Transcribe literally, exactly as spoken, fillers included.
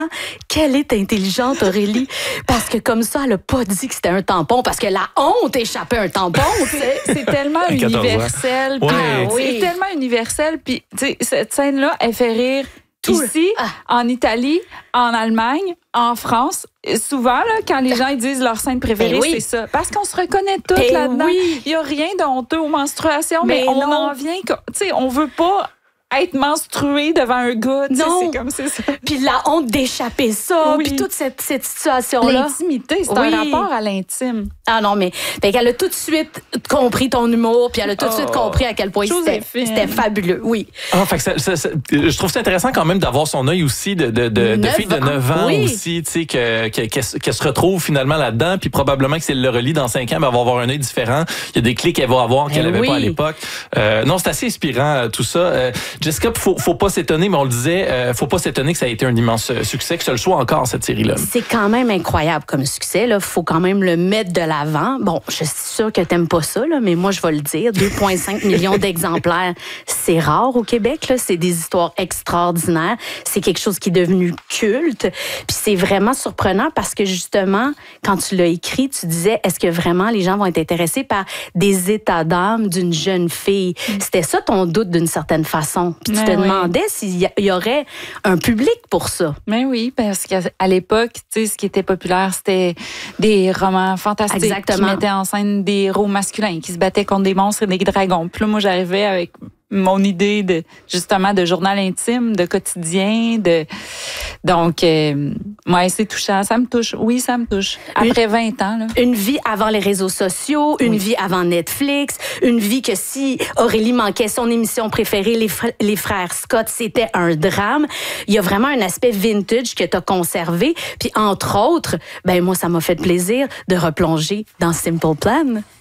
Quelle est intelligente, Aurélie? Parce que comme ça, elle a pas dit que c'était un tampon, parce que la honte échappait un tampon. C'est, c'est tellement universel. Ouais. Ah, oui. C'est tellement universel. Puis, tu sais, cette scène-là, elle fait rire tout ici, ah. en Italie, en Allemagne, en France. Souvent, là, quand les gens ils disent leur scène préférée, ben oui. c'est ça. Parce qu'on se reconnaît toutes ben là-dedans. Il n'y a rien de honteux aux menstruations, mais, mais on non. en vient... Tu sais, on veut pas... être menstruée devant un gars, non. C'est comme c'est ça. Puis la honte d'échapper ça, oui. puis toute cette, cette situation-là. L'intimité, c'est oui. un rapport à l'intime. Ah non, mais fait qu'elle a tout de suite compris ton humour, puis elle a tout de oh. suite compris à quel point c'était, c'était fabuleux, oui. Ah, fait que ça, ça, ça, je trouve ça intéressant quand même d'avoir son œil aussi de, de, de, de fille de neuf ans oui. aussi, tu sais, que, que, qu'elle, qu'elle se retrouve finalement là-dedans, puis probablement que si elle le relit dans cinq ans, ben, elle va avoir un œil différent. Il y a des clés qu'elle va avoir qu'elle n'avait oui. pas à l'époque. Euh, non, c'est assez inspirant tout ça. Euh, Jessica, faut, faut pas s'étonner, mais on le disait, euh, faut pas s'étonner que ça a été un immense succès, que ce le soit encore, cette série-là. C'est quand même incroyable comme succès, là. Faut quand même le mettre de l'avant. Bon, je suis sûre que t'aimes pas ça, là, mais moi, je vais le dire. deux virgule cinq millions d'exemplaires, c'est rare au Québec, là. C'est des histoires extraordinaires. C'est quelque chose qui est devenu culte. Puis c'est vraiment surprenant parce que, justement, quand tu l'as écrit, tu disais, est-ce que vraiment les gens vont être intéressés par des états d'âme d'une jeune fille? Mm. C'était ça ton doute d'une certaine façon. Puis tu te oui. demandais s'il y aurait un public pour ça. Mais oui, parce qu'à l'époque, tu sais, ce qui était populaire, c'était des romans fantastiques Exactement. qui mettaient en scène des héros masculins qui se battaient contre des monstres et des dragons. Puis là, moi, j'arrivais avec mon idée de justement de journal intime, de quotidien, de donc euh, ouais, c'est touchant, ça me touche. Oui, ça me touche. Après une, vingt ans là. Une vie avant les réseaux sociaux, une oui. vie avant Netflix, une vie que si Aurélie manquait son émission préférée les, fr- les frères Scott, c'était un drame. Il y a vraiment un aspect vintage que tu as conservé, puis entre autres, ben moi ça m'a fait plaisir de replonger dans Simple Plan.